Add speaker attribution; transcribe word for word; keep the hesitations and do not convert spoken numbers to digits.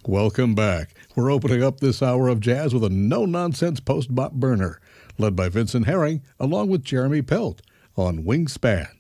Speaker 1: Welcome back. We're opening up this hour of jazz with a no-nonsense post-bop burner, led by Vincent Herring along with Jeremy Pelt on Wingspan.